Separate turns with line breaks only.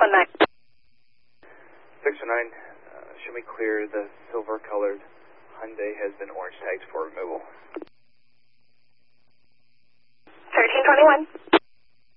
619.
619, show me clear. The silver-colored Hyundai has been orange tagged for removal.
1321.